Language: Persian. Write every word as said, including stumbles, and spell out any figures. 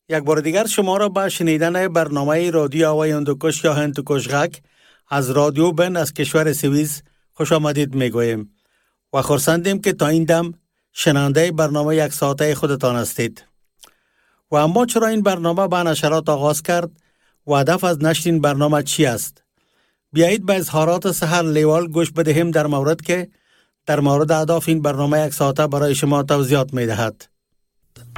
یک بار دیگر شما را به شنیدن برنامه رادیو آوای هندوکش یا هندوکش غک از رادیو بن از کشور سوئیس خوش آمدید میگوییم و خرسندیم که تا این دم شنونده برنامه یک ساعته خودتان هستید. و اما چرا این برنامه به نشرات آغاز کرد و هدف از نشر این برنامه چی است؟ بیایید به اظهارات سحر لیوال گوش بدهیم در مورد که در مورد اهداف این برنامه یک ساعته برای شما توضیحات میدهد.